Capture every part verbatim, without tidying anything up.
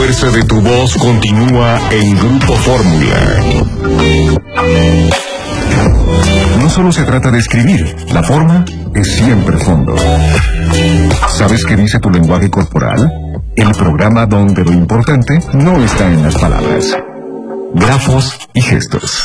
fuerza de tu voz continúa en Grupo Fórmula. No solo se trata de escribir, la forma es siempre fondo. ¿Sabes qué dice tu lenguaje corporal? El programa donde lo importante no está en las palabras. Grafos y gestos.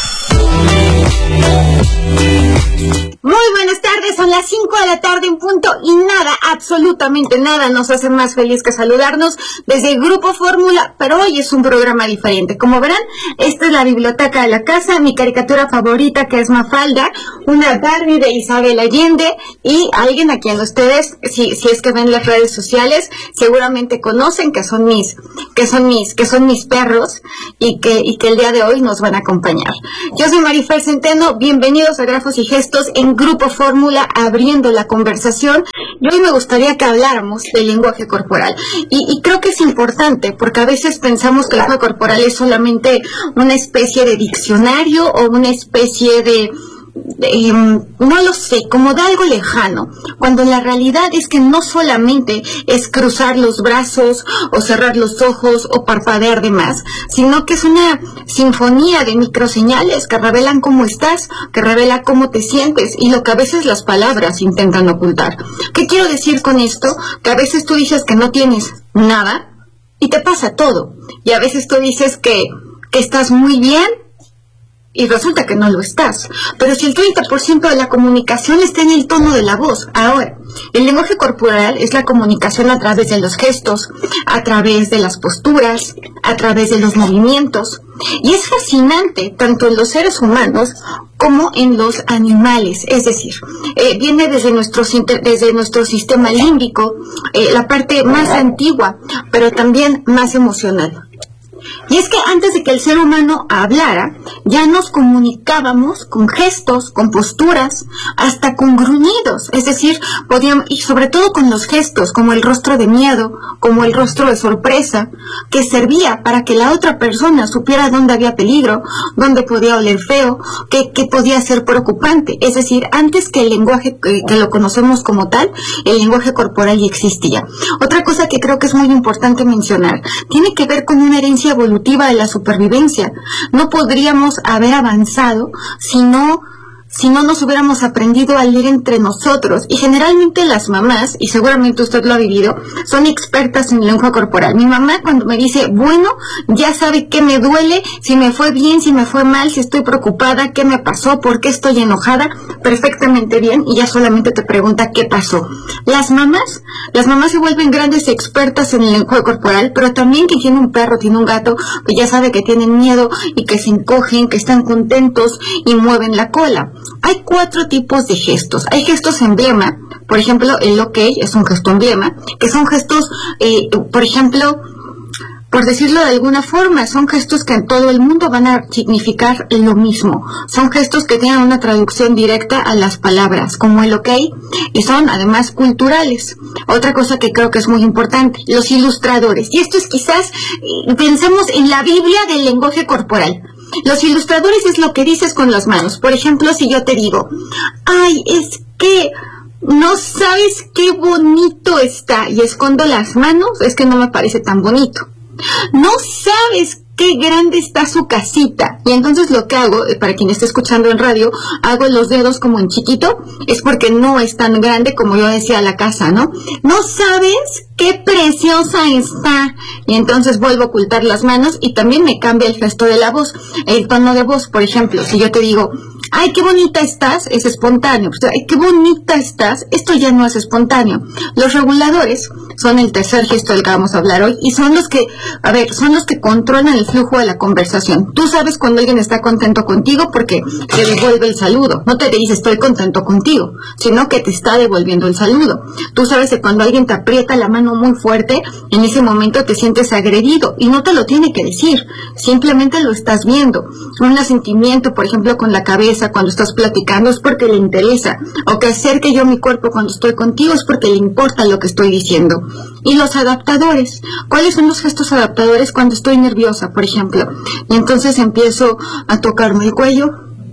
Muy buenas tardes, son las cinco de la tarde en punto y nada, absolutamente nada nos hace más feliz que saludarnos desde el Grupo Fórmula, pero hoy es un programa diferente. Como verán, esta es la biblioteca de la casa, mi caricatura favorita que es Mafalda, una Barbie de Isabel Allende y alguien a quien ustedes, si, si es que ven las redes sociales, seguramente conocen que son mis, que son mis, que son mis perros y que, y que el día de hoy nos van a acompañar. Yo soy Marifer Centeno, bienvenidos a Grafos y Gestos en Grupo Fórmula, abriendo la conversación. Y hoy me gustaría que habláramos del lenguaje corporal. Y, y creo que es importante, porque a veces pensamos que el lenguaje corporal es solamente una especie de diccionario o una especie de... Eh, no lo sé, como de algo lejano, cuando la realidad es que no solamente es cruzar los brazos o cerrar los ojos o parpadear de más, sino que es una sinfonía de microseñales que revelan cómo estás, que revela cómo te sientes y lo que a veces las palabras intentan ocultar. ¿Qué quiero decir con esto? Que a veces tú dices que no tienes nada y te pasa todo, y a veces tú dices que, que estás muy bien y resulta que no lo estás. Pero si el treinta por ciento de la comunicación está en el tono de la voz. Ahora, el lenguaje corporal es la comunicación a través de los gestos, a través de las posturas, a través de los movimientos. Y es fascinante, tanto en los seres humanos como en los animales. Es decir, eh, viene desde nuestro, desde nuestro sistema límbico, eh, la parte más antigua, pero también más emocional. Y es que antes de que el ser humano hablara, ya nos comunicábamos con gestos, con posturas, hasta con gruñidos. Es decir, podíamos, y sobre todo con los gestos, como el rostro de miedo, como el rostro de sorpresa, que servía para que la otra persona supiera dónde había peligro, dónde podía oler feo, que, que podía ser preocupante. Es decir, antes que el lenguaje, que, que lo conocemos como tal, el lenguaje corporal ya existía. Otra cosa que creo que es muy importante mencionar, tiene que ver con una herencia evolutiva de la supervivencia. No podríamos haber avanzado si no, si no nos hubiéramos aprendido a leer entre nosotros. Y generalmente las mamás, y seguramente usted lo ha vivido, son expertas en lengua corporal. Mi mamá cuando me dice, bueno, ya sabe qué me duele, si me fue bien, si me fue mal, si estoy preocupada, qué me pasó, por qué estoy enojada, perfectamente bien, y ya solamente te pregunta qué pasó. Las mamás, las mamás se vuelven grandes expertas en el lenguaje corporal, pero también quien tiene un perro, tiene un gato, que ya sabe que tienen miedo y que se encogen, que están contentos y mueven la cola. Hay cuatro tipos de gestos. Hay gestos emblema, por ejemplo, el ok es un gesto emblema, que son gestos, eh, por ejemplo, por decirlo de alguna forma, son gestos que en todo el mundo van a significar lo mismo. Son gestos que tienen una traducción directa a las palabras, como el ok, y son además culturales. Otra cosa que creo que es muy importante, los ilustradores. Y esto es quizás, eh, pensemos en la Biblia del lenguaje corporal. Los ilustradores es lo que dices con las manos. Por ejemplo, si yo te digo, ay, es que no sabes qué bonito está, y escondo las manos, es que no me parece tan bonito. No sabes qué grande está su casita. Y entonces lo que hago, para quien esté escuchando en radio, hago los dedos como en chiquito, es porque no es tan grande como yo decía la casa, ¿no? No sabes qué preciosa está. Y entonces vuelvo a ocultar las manos y también me cambia el gesto de la voz, el tono de voz. Por ejemplo, si yo te digo, ay, qué bonita estás, es espontáneo. O sea, ay, qué bonita estás, esto ya no es espontáneo. Los reguladores son el tercer gesto del que vamos a hablar hoy y son los que, a ver, son los que controlan el flujo de la conversación. Tú sabes cuando alguien está contento contigo porque te devuelve el saludo. No te dice estoy contento contigo, sino que te está devolviendo el saludo. Tú sabes que cuando alguien te aprieta la mano muy fuerte, en ese momento te sientes agredido y no te lo tiene que decir, simplemente lo estás viendo. Un asentimiento, por ejemplo, con la cabeza cuando estás platicando es porque le interesa, o que acerque yo mi cuerpo cuando estoy contigo es porque le importa lo que estoy diciendo. Y los adaptadores, ¿cuáles son los gestos adaptadores? Cuando estoy nerviosa, por ejemplo, y entonces empiezo a tocarme el cuello,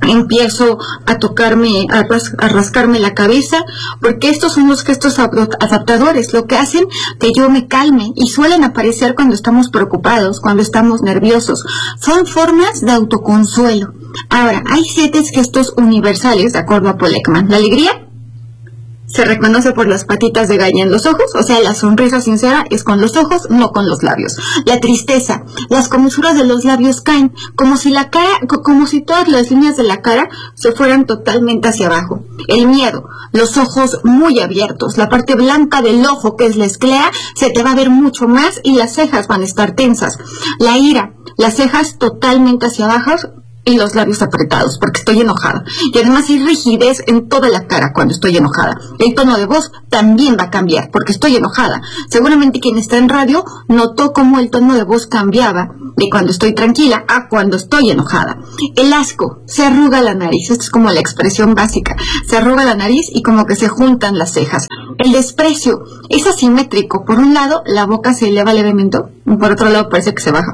empiezo a tocarme, a, ras, a rascarme la cabeza, porque estos son los gestos adaptadores, lo que hacen que yo me calme, y suelen aparecer cuando estamos preocupados, cuando estamos nerviosos. Son formas de autoconsuelo. Ahora, hay siete gestos universales, de acuerdo a Paul Ekman. La alegría se reconoce por las patitas de galla en los ojos, o sea, la sonrisa sincera es con los ojos, no con los labios. La tristeza, las comisuras de los labios caen, como si la cara, como si todas las líneas de la cara se fueran totalmente hacia abajo. El miedo, los ojos muy abiertos, la parte blanca del ojo, que es la esclera, se te va a ver mucho más y las cejas van a estar tensas. La ira, las cejas totalmente hacia abajo y los labios apretados, porque estoy enojada. Y además hay rigidez en toda la cara cuando estoy enojada. El tono de voz también va a cambiar, porque estoy enojada. Seguramente quien está en radio notó cómo el tono de voz cambiaba de cuando estoy tranquila a cuando estoy enojada. El asco, se arruga la nariz. Esto es como la expresión básica. Se arruga la nariz y como que se juntan las cejas. El desprecio es asimétrico. Por un lado, la boca se eleva levemente, y por otro lado parece que se baja.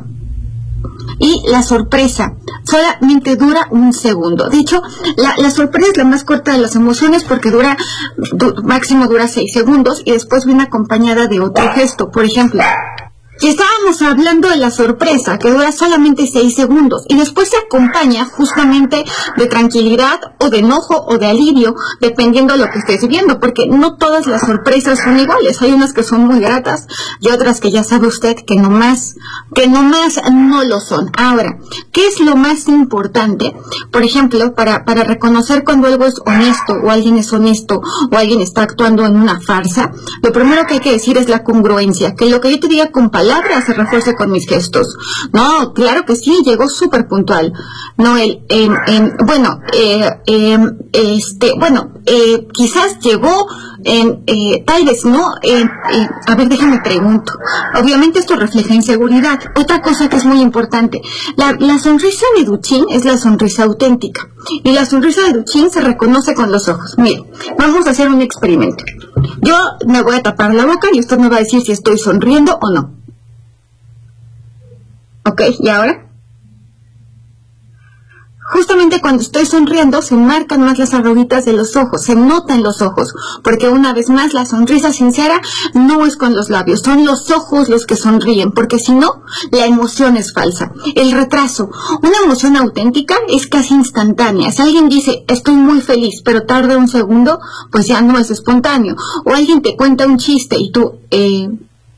Y la sorpresa solamente dura un segundo. De hecho, la, la sorpresa es la más corta de las emociones, porque dura, du, máximo dura seis segundos, y después viene acompañada de otro gesto. Por ejemplo, si estábamos hablando de la sorpresa, que dura solamente seis segundos, y después se acompaña justamente de tranquilidad, o de enojo, o de alivio, dependiendo de lo que estés viviendo, porque no todas las sorpresas son iguales. Hay unas que son muy gratas, y otras que ya sabe usted que nomás, que nomás no lo son. Ahora, ¿qué es lo más importante? Por ejemplo, para, para reconocer cuando algo es honesto, o alguien es honesto, o alguien está actuando en una farsa, lo primero que hay que decir es la congruencia, que lo que yo te diga con palabras se refuerce con mis gestos. No, claro que sí, llegó súper puntual. No, el, eh, eh, bueno, eh, eh, este, bueno, eh, quizás llegó, eh, eh, tal vez no, eh, eh, a ver, déjame pregunto. Obviamente esto refleja inseguridad. Otra cosa que es muy importante, la, la sonrisa de Duchin es la sonrisa auténtica, y la sonrisa de Duchin se reconoce con los ojos. Mire, vamos a hacer un experimento. Yo me voy a tapar la boca y usted me va a decir si estoy sonriendo o no. Ok, ¿y ahora? Justamente cuando estoy sonriendo se marcan más las arruguitas de los ojos, se nota en los ojos, porque una vez más la sonrisa sincera no es con los labios, son los ojos los que sonríen, porque si no, la emoción es falsa. El retraso, una emoción auténtica es casi instantánea. Si alguien dice, estoy muy feliz, pero tarda un segundo, pues ya no es espontáneo. O alguien te cuenta un chiste y tú, eh...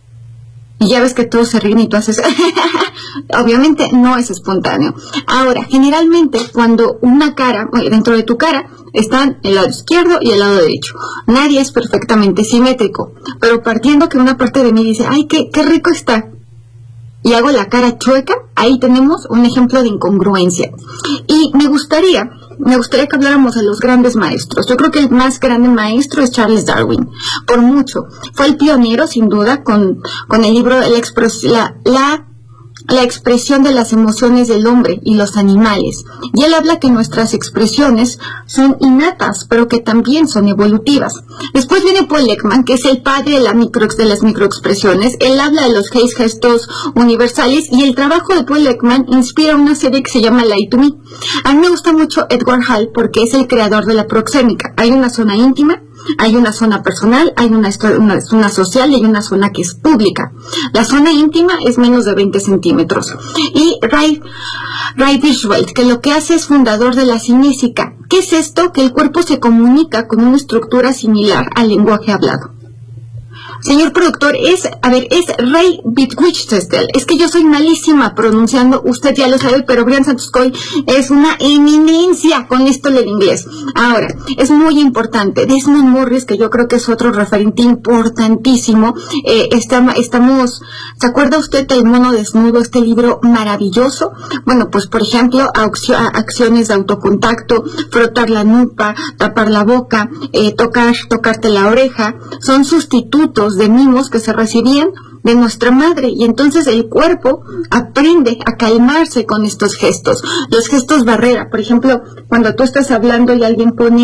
y ya ves que todos se ríen y tú haces obviamente no es espontáneo. Ahora, generalmente cuando una cara, dentro de tu cara están el lado izquierdo y el lado derecho, nadie es perfectamente simétrico, pero partiendo que una parte de mí dice, ay, qué, qué rico está, y hago la cara chueca, ahí tenemos un ejemplo de incongruencia. Y me gustaría Me gustaría que habláramos de los grandes maestros. Yo creo que el más grande maestro es Charles Darwin, por mucho. Fue el pionero, sin duda, con, con el libro La, expres, la, la, la expresión de las emociones del hombre y los animales. Y él habla que nuestras expresiones son innatas, pero que también son evolutivas. Después viene Paul Ekman, que es el padre de, la micro, de las microexpresiones. Él habla de los seis gestos universales, y el trabajo de Paul Ekman inspira una serie que se llama Lie to Me. A mí me gusta mucho Edward Hall porque es el creador de la proxémica. Hay una zona íntima, hay una zona personal, hay una, una zona social y hay una zona que es pública. La zona íntima es menos de veinte centímetros. Y Ray, Ray Kurzweil, que lo que hace es fundador de la cinésica. ¿Qué es esto? Que el cuerpo se comunica con una estructura similar al lenguaje hablado. Señor productor, es, a ver, es Ray Bitwichestel. Es que yo soy malísima pronunciando, usted ya lo sabe, pero Brian Santos Coy es una eminencia con esto del inglés. Ahora, es muy importante, Desmond Morris, que yo creo que es otro referente importantísimo, eh, está, estamos, ¿se acuerda usted del mono desnudo, este libro maravilloso? Bueno, pues por ejemplo, acciones de autocontacto, frotar la nuca, tapar la boca, eh, tocar, tocarte la oreja, son sustitutos de mimos que se recibían de nuestra madre, y entonces el cuerpo aprende a calmarse con estos gestos. Los gestos barrera, por ejemplo, cuando tú estás hablando y alguien pone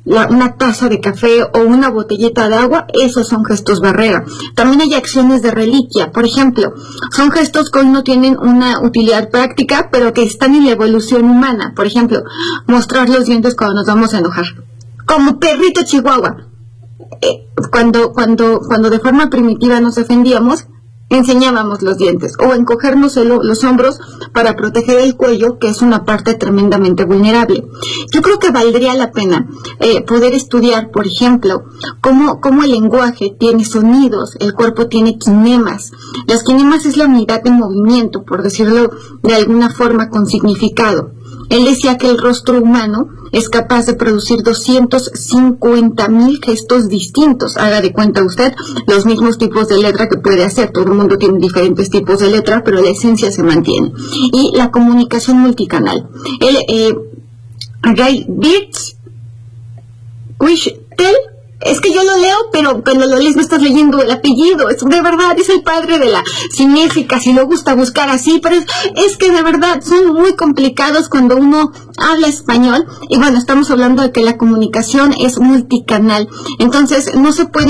la, una taza de café o una botellita de agua, esos son gestos barrera. También hay acciones de reliquia, por ejemplo, son gestos que hoy no tienen una utilidad práctica, pero que están en la evolución humana. Por ejemplo, mostrar los dientes cuando nos vamos a enojar, como perrito chihuahua. Eh, cuando, cuando, cuando de forma primitiva nos ofendíamos, enseñábamos los dientes, o encogernos el, los hombros para proteger el cuello, que es una parte tremendamente vulnerable. Yo creo que valdría la pena eh, poder estudiar, por ejemplo, cómo, cómo el lenguaje tiene sonidos, el cuerpo tiene quinemas. Las quinemas es la unidad de movimiento, por decirlo de alguna forma, con significado. Él decía que el rostro humano es capaz de producir doscientos cincuenta mil gestos distintos. Haga de cuenta usted los mismos tipos de letra que puede hacer. Todo el mundo tiene diferentes tipos de letra, pero la esencia se mantiene. Y la comunicación multicanal. El eh, Guy Birch, Quishtel, es que yo lo leo, pero cuando lo lees no estás leyendo el apellido. Es, de verdad, es el padre de la cinéfica, si lo gusta buscar así, pero es, es que de verdad son muy complicados cuando uno habla español. Y bueno, estamos hablando de que la comunicación es multicanal. Entonces, no se puede